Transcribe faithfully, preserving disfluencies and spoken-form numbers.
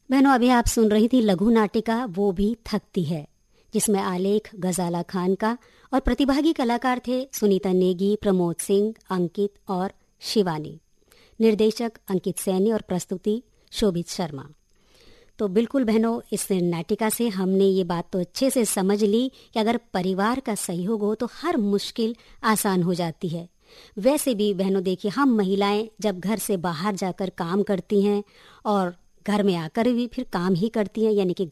बहनों, अभी आप सुन रही थी लघु नाटिका वो भी थकती है, जिसमें आलेख गजाला खान का और प्रतिभागी कलाकार थे सुनीता नेगी, प्रमोद सिंह, अंकित और शिवानी। निर्देशक अंकित सैनी और प्रस्तुति शोभित शर्मा। तो बिल्कुल बहनों, इस नाटिका से हमने ये बात तो अच्छे से समझ ली कि अगर परिवार का सहयोग हो तो हर मुश्किल आसान हो जाती है। वैसे भी बहनों देखिए, हम महिलाएं जब घर से बाहर जाकर काम करती हैं और घर में आकर भी फिर काम ही करती हैं, यानी कि